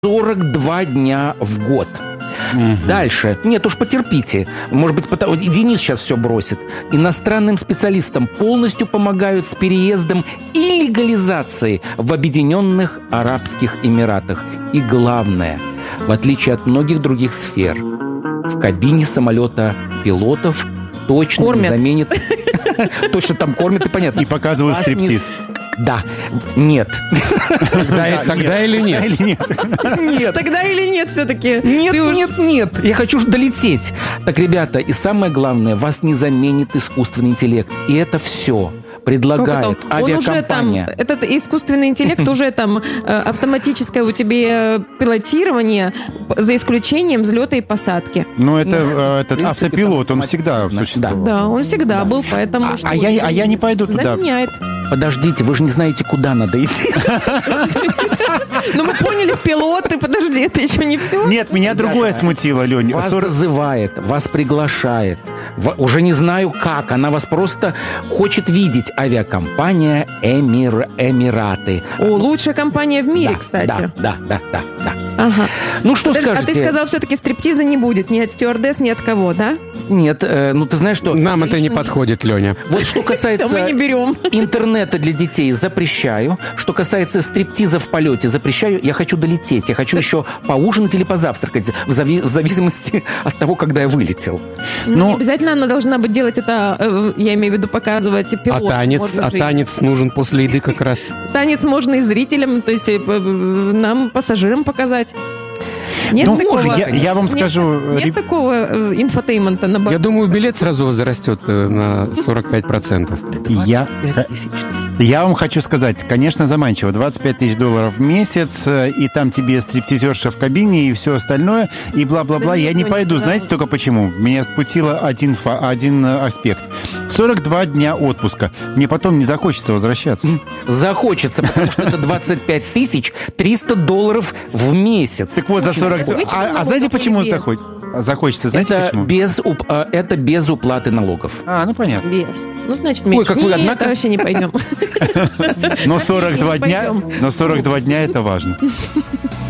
42 дня в год. Дальше. Нет уж, потерпите. Может быть, и Денис сейчас все бросит. Иностранным специалистам полностью помогают с переездом и легализацией в Объединенных Арабских Эмиратах. И главное, в отличие от многих других сфер, в кабине самолета пилотов точно кормят. Не заменит... Точно там кормят, и понятно. И показывают стриптиз. Да. Нет. Тогда или нет? Нет. Тогда или нет все-таки? Нет. Я хочу долететь. Так, ребята, и самое главное, вас не заменит искусственный интеллект. И это все предлагает авиакомпания. Он уже там, этот искусственный интеллект уже там автоматическое у тебя пилотирование, за исключением взлета и посадки. Ну, этот автопилот, он всегда существовал. Да, он всегда был, поэтому... А я не пойду туда. Заменяет. Подождите, вы же не знаете, куда надо идти. Ну, мы поняли, пилоты, подожди, это еще не все. Нет, меня другое смутило, Лёнь. Вас зазывает, вас приглашает. Уже не знаю как, она вас просто хочет видеть. Авиакомпания Эмираты. О, лучшая компания в мире, кстати. Да. Ага. Ну, что Подожди, скажете? А ты сказал, все-таки стриптиза не будет ни от стюардесс, ни от кого, да? Нет, ну ты знаешь, что... Нам это не подходит, Леня. Вот что касается Всё, мы не берем. интернета для детей, запрещаю. Что касается стриптиза в полете, запрещаю. Я хочу долететь. Я хочу еще поужинать или позавтракать, в зависимости от того, когда я вылетел. Ну, не обязательно она должна быть делать это, я имею в виду показывать пилоту. Танец нужен после еды как раз. Танец можно и зрителям, то есть нам, пассажирам показать. Нет такого, я вам скажу... Нет такого инфотеймента на борту. Я думаю, билет сразу возрастет на 45%. Я вам хочу сказать, конечно, заманчиво. $25 тысяч в месяц, и там тебе стриптизерша в кабине, и все остальное, и бла-бла-бла. Я не пойду, знаете только почему? Меня спутило один аспект. 42 дня отпуска. Мне потом не захочется возвращаться. Захочется, потому что это $25 300 в месяц. Так вот, за 40... А знаете, почему захочется? Знаете, почему? Это без уплаты налогов. Ну понятно. Без. Ну, значит, меньше. Ой, как вы, однако... вообще не пойдем. Но 42 дня это важно.